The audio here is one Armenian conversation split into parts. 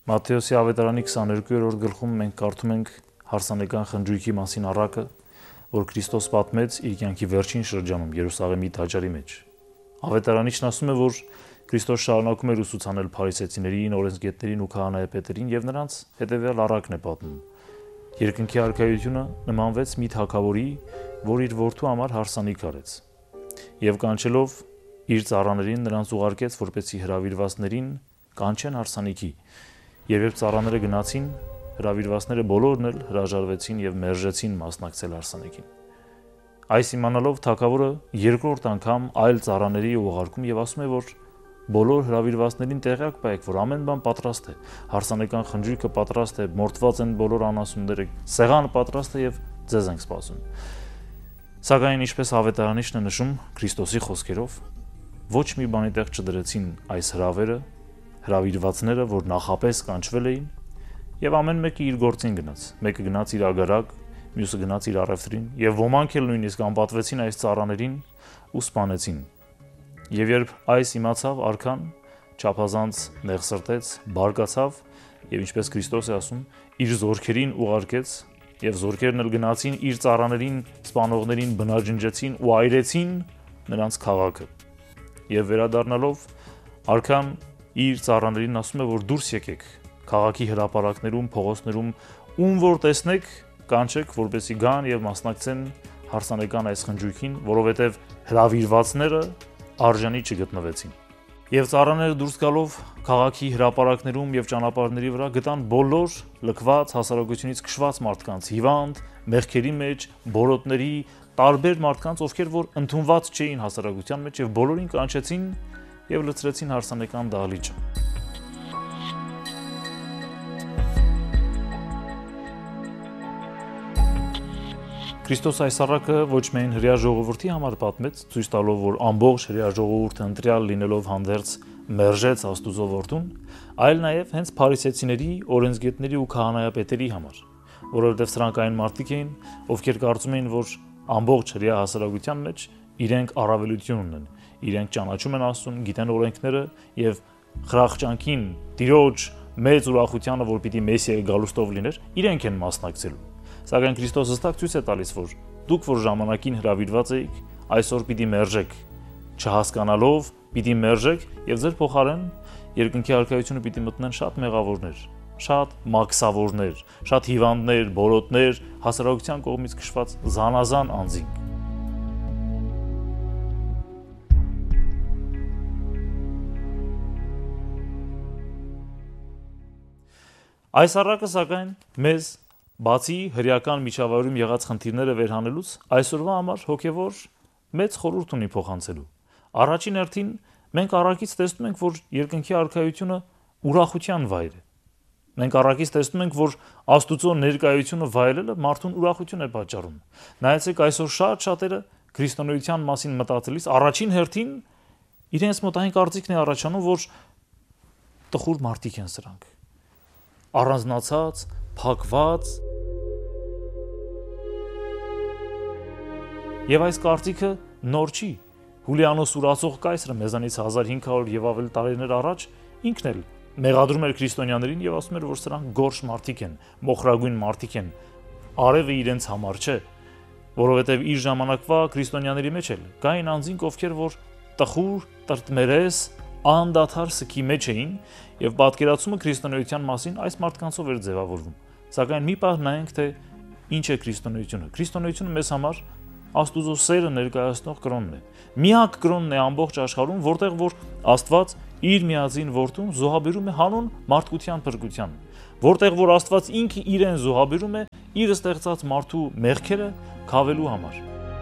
Մատթեոսի ավետարանի 22-րդ գլխում մենք կարդում ենք հարսանեկան խնջույքի մասին առակը, որ Քրիստոս պատմեց իր կյանքի վերջին շրջանում Երուսաղեմի տաճարի մեջ։ Ավետարանիչն ասում է, որ Քրիստոս շարունակում էր ուսուցանել փարիսեցիներին, օրենսգետներին ու քահանայապետերին եւ նրանց հետեւյալ առակն է պատմում. Երկնքի արքայությունը նմանվեց մի թագավորի, որ իր որդու համար հարսանիք արեց եւ կանչելով իր ծառաներին նրանց ուղարկեց, որպեսզի հրավիրվածներին կանչեն հարսանիքի։ Երբ ծառաները գնացին, հրավիրվածները բոլորն էլ հրաժարվեցին եւ մերժեցին մասնակցել հարսանիքին։ Այս իմանալով թագավորը երկրորդ անգամ այլ ծառաների ուղարկում եւ ասում է, որ բոլոր հրավիրվածներին տեղյակ պահեք, որ ամեն բան պատրաստ է, հարսանեկան խնջույքը պատրաստ է, մորթված են բոլոր անասունները, սեղանը պատրաստ է եւ ձեզ ենք սպասում։ Սակայն ինչպես ավետարանիչն է նշում Քրիստոսի խոսքերով, ոչ մի բանի տեղ չդրեցին այս հրավերը, հրավիրվածները, որ նախապես կանչվել էին, եւ ամեն մեկը իր գործին գնաց։ Մեկը գնաց իր ագարակ, մյուսը գնաց իր առևտրին, եւ ոմանք էլ նույնիսկ անպատվեցին այս ծառաներին ու սպանեցին։ Եվ երբ այս իմացավ արքան, չափազանց նեղսրտեց, բարկացավ եւ ինչպես Քրիստոս է ասում, իր զորքերին ուղարկեց եւ զորքերն էլ գնացին իր ծառաներին, սպանողներին բնաջնջեցին ու այրեցին նրանց քաղաքը։ Եվ վերադառնալով արքան իր ծառաներին ասում է, որ դուրս եկեք քաղաքի հրապարակներում, փողոցներում, ում որ տեսնեք, կանչեք, որպեսզի գան եւ մասնակցեն հարսանեկան այս խնջույքին, որովհետեւ հրավիրվածները արժանի չգտնվեցին։ Եվ ծառաները դուրս գալով քաղաքի հրապարակներում եւ ճանապարհների վրա գտան բոլոր լքված, հասարակությունից քշված մարդկանց, հիվանդ, մեղքերի մեջ, բորոտների, տարբեր մարդկանց, ովքեր որ ընդունված չէին հասարակության մեջ եւ բոլորին կանչեցին եւ լցրեցին հարսանեկան դահլիճը։ Քրիստոս այս առակը ոչ միայն հրեա ժողովրդի համար պատմեց, ցույց տալով, որ ամբողջ հրեա ժողովուրդը ընտրյալ լինելով հանդերձ մերժեց Աստուծո որդուն, այլ նաև հենց փարիսեցիների, օրենսգետների ու քահանայապետերի համար, որովհետև սրանք այն մարդիկ էին, ովքեր կարծում էին, որ ամբողջ հրեա հասարակության մեջ իրենք առավելություն ունեն, իրենք ճանաչում են Աստծուն, գիտեն օրենքները եւ խրախճանքին, Տիրոջ մեծ ուրախությանը, որ պիտի Մեսիայի գալուստով լիներ, իրենք են մասնակցելու։ Սակայն Քրիստոս հստակ ցույց է տալիս, որ դուք որ ժամանակին հրավիրված եք, այսօր պիտի մերժեք, չհասկանալով պիտի մերժեք եւ ձեր փոխարեն երկնքի արքայությունը պիտի մտնեն շատ մեղավորներ, շատ մաքսավորներ, շատ հիվանդներ, բորոտներ, հասարակության կողմից քշված զանազան անձինք։ Այս առակը սակայն մեզ բացի հրեական միջավայրում եղած խնդիրները վերհանելուց, այսօրվա համար հոգևոր մեծ խորհուրդ ունի փոխանցելու։ Առաջին հերթին մենք առակից տեսնում ենք, որ երկնքի արքայությունը ուրախության վայր է։ Մենք առակից տեսնում ենք, որ Աստուծո ներկայությունը վայելելը մարդուն ուրախություն է պատճառում։ Նայեցեք այսօր շատ շատերը քրիստոնեության մասին մտածելիս առաջին հերթին իրենց մոտ այն կարծիքն է առաջանում, որ տխուր մարդիկ են սրանք։ Առանձնացած, փակված եւ այս կարծիքը նոր չի։ Հուլիանոս ուրացող կայսրը մեզանից 1500 եւ ավել տարիներ առաջ ինքն էլ մեղադրում էր քրիստոնյաներին եւ ասում էր, որ սրանք գորշ մարդիկ են, մոխրագույն մարդիկ են։ Արևը իրենց համար չէ, որովհետեւ իր ժամանակվա քրիստոնյաների մեջ էլ կային անձինք, ովքեր որ տխուր, տրտմերես, անդադար սքի մեջ էին եւ պատկերացումը քրիստոնեության մասին այս մարդկանցով էր ձևավորվում։ Սակայն մի պահ նայենք, թե ինչ է քրիստոնեությունը։ Քրիստոնեությունը մեզ համար Աստուծո սերը ներկայացնող կրոնն է։ Միակ կրոնն է ամբողջ աշխարհում, որտեղ որ Աստված իր միածին որդուն զոհաբերում է հանուն մարդկության փրկության, որտեղ որ Աստված ինքը իրեն զոհաբերում է իր ստեղծած մարդու մեղքերը քավելու համար։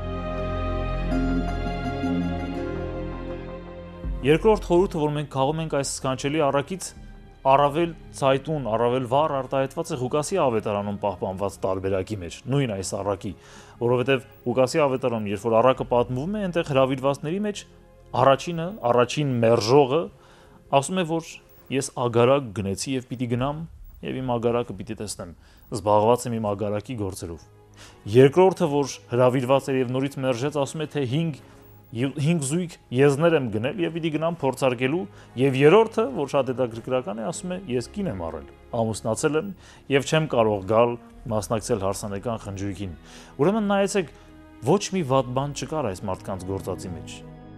Երկրորդ խորհուրդը, որ մենք քաղում ենք այս սքանչելի առակից, առավել ցայտուն, առավել վառ արտահայտված է Ղուկասի ավետարանում պահպանված տարբերակի մեջ, նույն այս առակի, որովհետև Ղուկասի ավետարանում, երբ որ առակը պատմվում է, այնտեղ հրավիրվածների մեջ առաջին մերժողը ասում է, որ ես ագարակ գնեցի եւ պիտի գնամ եւ իմ ագարակը պիտի տեսնեմ, զբաղված եմ իմ ագարակի գործերով։ Երկրորդը, որ հրավիրված էր եւ նորից մերժեց, ասում է, թե 5 5 զույգ եզներ եմ գնել եւ պիտի գնամ փորձարկելու եւ երրորդը, որ շատ հետաքրքրական է, ասում է ես կին եմ առել, ամուսնացել եմ եւ չեմ կարող գալ մասնակցել հարսանեկան խնջույքին։ Ուրեմն նայեցեք, ոչ մի վատ բան չկար այս մարդկանց գործածի մեջ։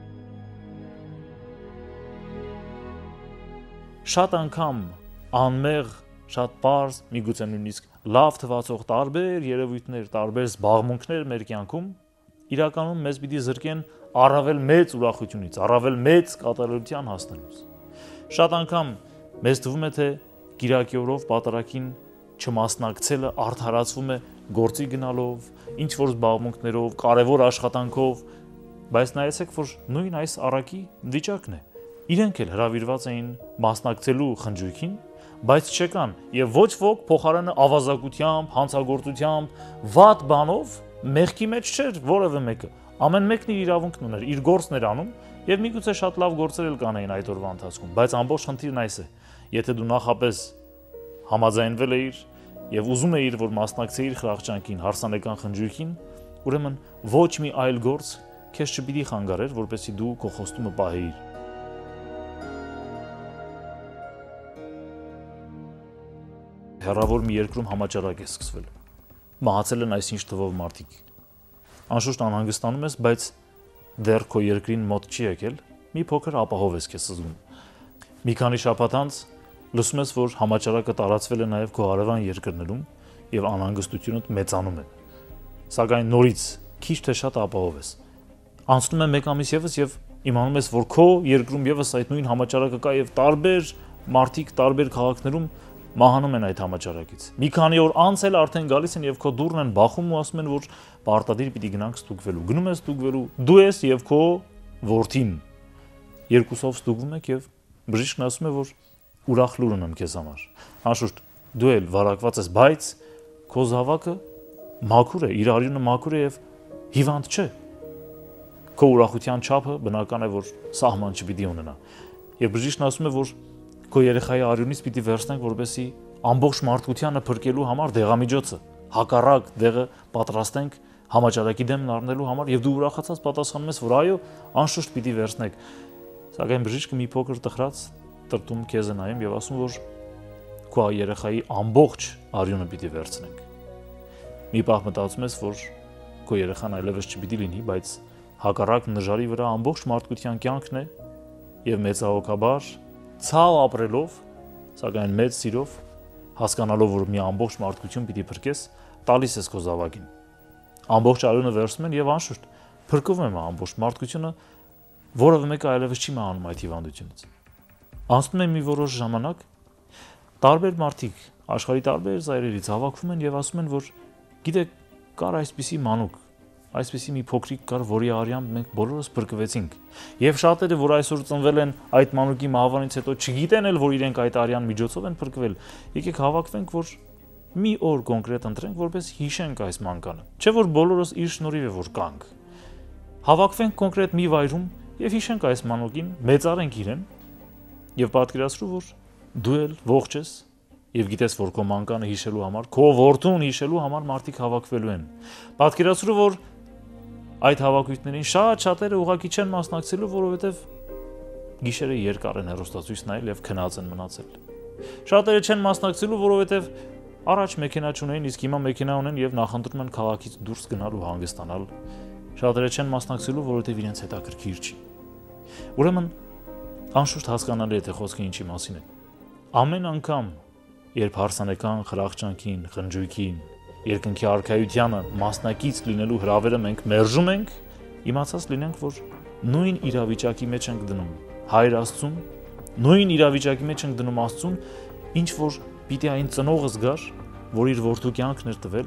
Շատ անգամ անմեղ, շատ պարզ, միգուցե նույնիսկ լավ թվացող տարբեր երևույթներ, տարբեր զբաղմունքներ մեր կյանքում իրականում մեզ պիտի զրկեն առավել մեծ ուրախությունից, առավել մեծ կատարելության հասնելուց։ Շատ անգամ մեզ թվում է, թե կիրակի օրով պատարագին չմասնակցելը արդարացվում է գործի գնալով, ինչ-որ զբաղմունքներով, կարևոր աշխատանքով, բայց նայեցեք, որ նույն այս առակի վիճակն է։ Իրենք էլ հրավիրված էին մասնակցելու խնջույքին, բայց չեկան եւ ոչ ոք փոխարենը ավազակությամբ, հանցագործությամբ, վատ բանով մեղքի մեջ չէր որևէ մեկը։ Ամեն մեկն իր իրավունքն ուներ, իր գործն էր անում եւ միգուցե շատ լավ գործեր էլ կանեին այդ օրվա ընթացքում, բայց ամբողջ խնդիրն այս է. եթե դու նախապես համաձայնվել էիր եւ ուզում էիր, որ մասնակցեիր խրախճանքին, հարսանեկան խնջույքին, ուրեմն ոչ մի այլ գործ քեզ չպիտի խանգարեր, որպեսզի դու քո խոստումը պահեիր։ Հեռավոր մի երկրում համաճարակ է սկսվել։ Մահացել են այսինչ թվով մարդիկ։ Անշուշտ անհանգստանում ես, բայց դեռ քո երկրին մոտ չի եկել, մի փոքր ապահով ես քեզ զգում։ Մի քանի շաբաթ անց լսում ես, որ համաճարակը տարածվել է նաև քո հարևան երկրներում եւ անհանգստությունդ մեծանում է։ Սակայն նորից քիչ թե շատ ապահով ես։ Անցնում է մեկ ամիս եւս եւ իմանում ես, որ քո երկրում եւս այդ նույն համաճարակը կա եւ տարբեր մարդիկ տարբեր քաղաքներում մահանում են այդ համաճարակից։ Մի քանի օր անց էլ արդեն գալիս են եւ քո դուռն են բախում ու ասում են, որ պարտադիր պիտի գնանք ստուգվելու։ Գնում ես ստուգվելու, դու ես եւ քո որդին։ Երկուսով ստուգվում եք եւ բժիշկն ասում է, որ ուրախ լուր ունեմ քեզ համար։ Անշուշտ դու էլ վարակված ես, բայց քո զավակը մաքուր է, իր արյունը մաքուր է եւ հիվանդ չէ։ Քո ուրախության չափը բնական է, որ սահման չպիտի ունենա։ Եվ բժիշկն ասում է, որ քո երեխայի արյունից պիտի վերցնենք, որպեսզի ամբողջ մարդկությանը փրկելու համար դեղամիջոցը, հակառակ դեղը պատրաստենք համաճարակի դեմ առնելու համար, եւ դու ուրախացած պատասխանում ես, որ այո, անշուշտ պիտի վերցնենք։ Սակայն բժիշկը մի փոքր տխրած տրտում քեզ է նայում եւ ասում, որ քո երեխայի ամբողջ արյունը պիտի վերցնենք։ Մի պահ մտածում ես, որ քո երեխան այլևս չպիտի լինի, բայց հակառակ նժարի վրա ամբողջ մարդկության կյանքն է եւ մեծահոգաբար ցավ ապրելով, սակայն մեծ սիրով, հասկանալով, որ մի ամբողջ մարդկություն պիտի փրկես, տալիս ես քո զավակին։ Ամբողջ արյունը վերցնում են եւ անշուշտ փրկվում է ամբողջ մարդկությունը, որովը մեկը այլևս չի մահանում այդ հիվանդությունից։ Անցնում է մի որոշ ժամանակ, տարբեր մարդիկ աշխարհի տարբեր ծայրերից հավաքվում են եւ ասում են, որ գիտեք, կար այսպիսի մանուկ, այսպիսի մի փոքրիկ կար, որի արյամբ մենք բոլորս փրկվեցինք։ Եվ շատերը, որ այսօր ծնվել են այդ մանուկի մահվանից հետո, չգիտեն էլ, որ իրենք այդ արյան միջոցով են փրկվել։ Եկեք հավաքվենք, որ մի օր կոնկրետ ընտրենք, որպես հիշենք այս մանկանը։ Չէ՞ որ բոլորս իր շնորհիվ է որ կանք։ Հավաքվենք կոնկրետ մի վայրում եւ հիշենք այս մանուկին, մեծարենք իրեն եւ պատկերացրու, որ դու էլ ողջ ես եւ գիտես, որ քո մանկանը հիշելու համար, քո որդուն հիշելու համար մարդիկ հավաքվելու են։ Պատկերացրու, որ այդ հավաքույթներին շատերը ուղղակի չեն մասնակցելու, որովհետև գիշերը երկար են հեռուստացույց նայել եւ քնած են մնացել։ Շատերը չեն մասնակցելու, որովհետև առաջ մեքենա չունեն, իսկ հիմա մեքենա ունեն եւ նախընտրում են քաղաքից դուրս գնալ ու հանգստանալ։ Շատերը չեն մասնակցելու, որովհետև իրենց հետաքրքիր չի։ Ուրեմն անշուշտ հասկանալի է, թե խոսքը ինչի մասին է։ Ամեն անգամ, երբ հարսանեկան խրախճանքին, խնջույքին, երկնքի արքայությանը մասնակից լինելու հրավերը մենք մերժում ենք, իմացած լինենք, որ նույն իրավիճակի մեջ ենք դնում Հայր Աստծուն, նույն իրավիճակի մեջ ենք դնում Աստծուն, ինչ որ պիտի այն ծնողը զգար, որ իր որդու կյանքն էր տվել